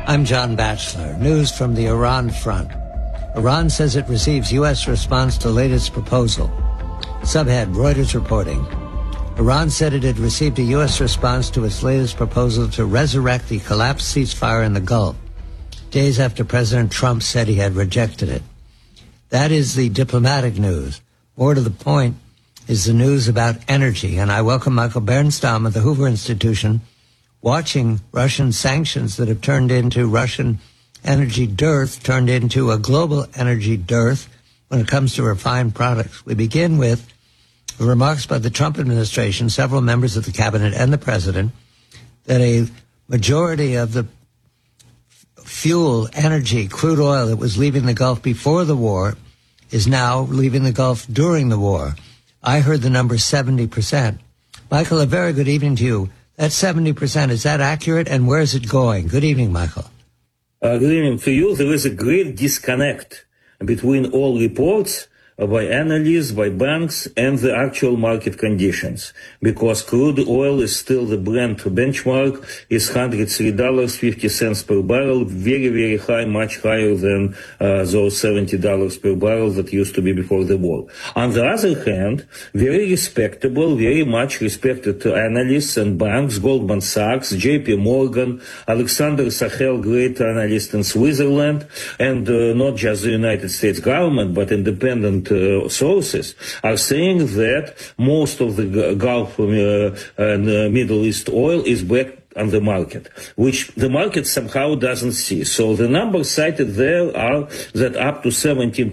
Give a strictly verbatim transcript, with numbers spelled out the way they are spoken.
I'm John Batchelor. News from the Iran front. Iran says it receives U S response to latest proposal. Subhead, Reuters reporting. Iran said it had received a U S response to its latest proposal to resurrect the collapsed ceasefire in the Gulf, days after President Trump said he had rejected it. That is the diplomatic news. More to the point is the news about energy, and I welcome Michael Bernstam of the Hoover Institution, watching Russian sanctions that have turned into Russian energy dearth, turned into a global energy dearth when it comes to refined products. We begin with remarks by the Trump administration, several members of the cabinet and the president, that a majority of the fuel, energy, crude oil that was leaving the Gulf before the war is now leaving the Gulf during the war. I heard the number seventy percent. Michael, a very good evening to you. That seventy percent, is that accurate, and where is it going? Good evening, Michael. Uh, good evening to you. There is a great disconnect between all reports by analysts, by banks, and the actual market conditions. Because crude oil is still the Brent benchmark, is one hundred three dollars and fifty cents per barrel, very, very high, much higher than uh, those seventy dollars per barrel that used to be before the war. On the other hand, very respectable, very much respected analysts and banks, Goldman Sachs, J P Morgan, Alexander Sahel, great analyst in Switzerland, and uh, not just the United States government, but independent Uh, sources are saying that most of the Gulf uh, and uh, Middle East oil is back on the market, which the market somehow doesn't see. So the numbers cited there are that up to seventeen